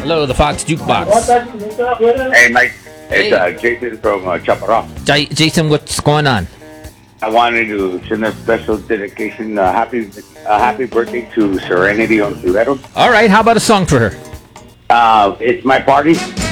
Hello, the Fox Jukebox. Hey, Mike. It's Hey. Jason from Chaparral. Jason, what's going on? I wanted to send a special dedication. Happy birthday to Serenity on Rivero. All right, how about a song for her? It's my party.